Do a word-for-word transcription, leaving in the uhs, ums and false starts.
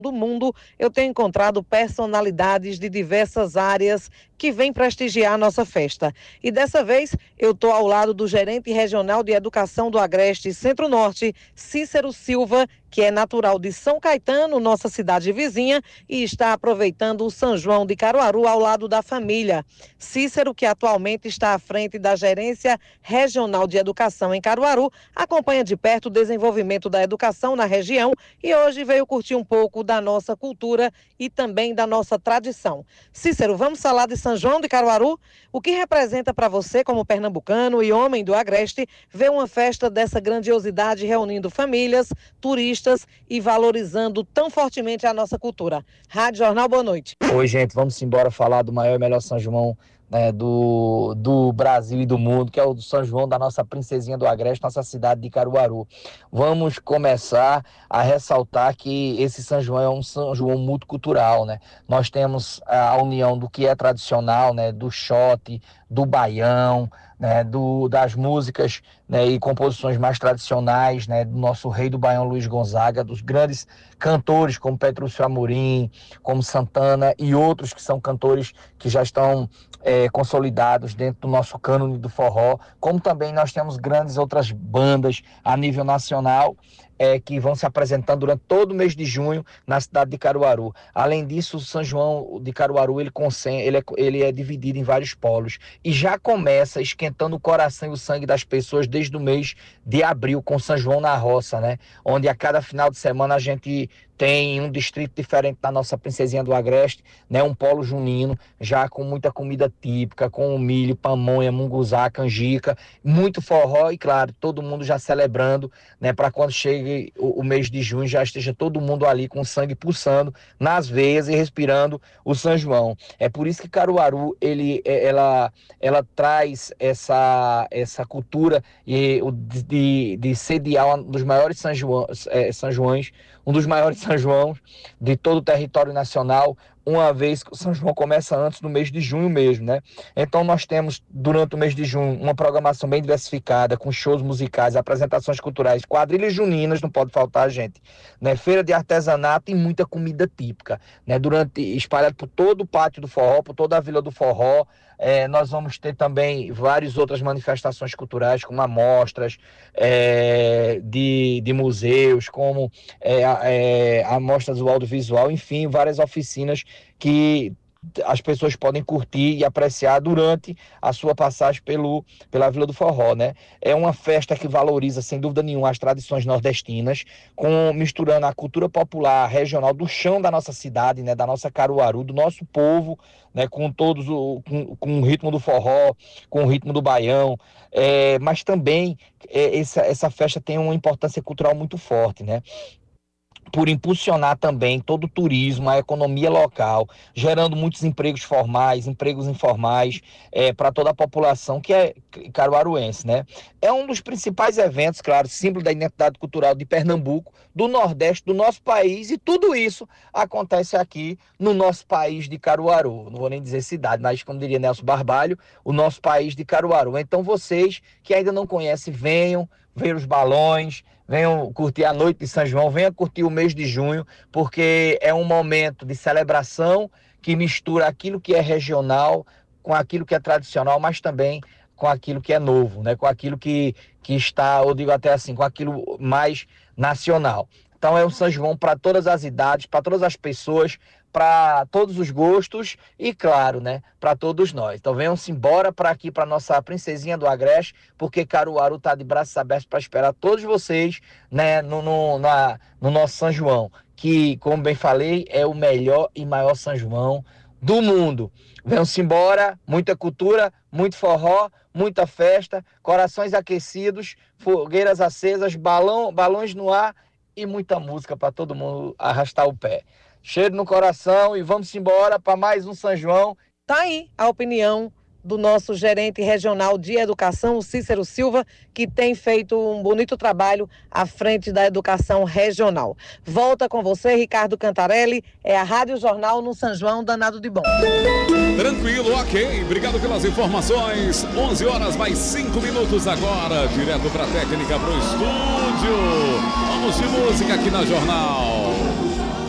do mundo, eu tenho encontrado personalidades de diversas áreas que vêm prestigiar a nossa festa. E dessa vez eu estou ao lado do gerente regional de educação do Agreste Centro-Norte, Cícero Silva, que é natural de São Caetano, nossa cidade vizinha, e está aproveitando o São João de Caruaru ao lado da família. Cícero, que atualmente está à frente da Gerência Regional de Educação em Caruaru, acompanha de perto o desenvolvimento da educação na região e hoje veio curtir um pouco da nossa cultura e também da nossa tradição. Cícero, vamos falar de São João de Caruaru? O que representa para você, como pernambucano e homem do Agreste, ver uma festa dessa grandiosidade reunindo famílias, turistas e valorizando tão fortemente a nossa cultura? Rádio Jornal, boa noite. Oi, gente, vamos embora falar do maior e melhor São João, né, do, do Brasil e do mundo, que é o do São João da nossa princesinha do Agreste, nossa cidade de Caruaru. Vamos começar a ressaltar que esse São João é um São João multicultural, né? Nós temos a união do que é tradicional, né, do xote, do baião, né, do, das músicas, né, e composições mais tradicionais, né, do nosso rei do baião Luiz Gonzaga, dos grandes cantores como Petrúcio Amorim, como Santana e outros que são cantores que já estão é, consolidados dentro do nosso cânone do forró, como também nós temos grandes outras bandas a nível nacional é, que vão se apresentando durante todo o mês de junho na cidade de Caruaru. Além disso, o São João de Caruaru ele, ele, é, ele é dividido em vários polos e já começa esquentando o coração e o sangue das pessoas desde o mês de abril com São João na Roça, né? Onde a cada final de semana a gente tem um distrito diferente da nossa princesinha do Agreste, né? Um polo junino, já com muita comida típica, com milho, pamonha, munguzá, canjica, muito forró e, claro, todo mundo já celebrando, né? Para quando chegue o, o mês de junho, já esteja todo mundo ali com o sangue pulsando nas veias e respirando o São João. É por isso que Caruaru, ele, ela, ela traz essa, essa cultura e, de, de, de sediar um dos maiores São João, é, São Joões, um dos maiores São João de todo o território nacional, uma vez que o São João começa antes do mês de junho mesmo, né? Então nós temos, durante o mês de junho, uma programação bem diversificada, com shows musicais, apresentações culturais, quadrilhas juninas, não pode faltar, gente, né? Feira de artesanato e muita comida típica, né? Durante, espalhado por todo o pátio do forró, por toda a Vila do Forró. É, nós vamos ter também várias outras manifestações culturais, como amostras é, de, de museus, como é, é, amostras do audiovisual, enfim, várias oficinas que as pessoas podem curtir e apreciar durante a sua passagem pelo, pela Vila do Forró, né? É uma festa que valoriza, sem dúvida nenhuma, as tradições nordestinas, com, misturando a cultura popular regional do chão da nossa cidade, né? Da nossa Caruaru, do nosso povo, né? Com todos o, com, com o ritmo do forró, com o ritmo do baião, é, mas também é, essa, essa festa tem uma importância cultural muito forte, né? Por impulsionar também todo o turismo, a economia local, gerando muitos empregos formais, empregos informais é, para toda a população que é caruaruense, né? É um dos principais eventos, claro, símbolo da identidade cultural de Pernambuco, do Nordeste, do nosso país, e tudo isso acontece aqui no nosso país de Caruaru. Não vou nem dizer cidade, mas como diria Nelson Barbalho, o nosso país de Caruaru. Então vocês que ainda não conhecem, venham ver os balões, venham curtir a noite de São João, venham curtir o mês de junho, porque é um momento de celebração que mistura aquilo que é regional com aquilo que é tradicional, mas também com aquilo que é novo, né? Com aquilo que, que está, eu digo até assim, com aquilo mais nacional. Então é um São João para todas as idades, para todas as pessoas, para todos os gostos e, claro, né, para todos nós. Então venham-se embora para aqui, para nossa princesinha do Agreste, porque Caruaru está de braços abertos para esperar todos vocês, né, no, no, na, no nosso São João, que, como bem falei, é o melhor e maior São João do mundo. Venham-se embora, muita cultura, muito forró, muita festa, corações aquecidos, fogueiras acesas, balão, balões no ar e muita música para todo mundo arrastar o pé. Cheiro no coração e vamos embora para mais um São João. Tá aí a opinião do nosso gerente regional de educação, o Cícero Silva, que tem feito um bonito trabalho à frente da educação regional. Volta com você, Ricardo Cantarelli, é a Rádio Jornal no São João danado de bom. Tranquilo, ok. Obrigado pelas informações. onze horas mais cinco minutos agora, direto para a técnica, para o estúdio. Vamos de música aqui na Jornal.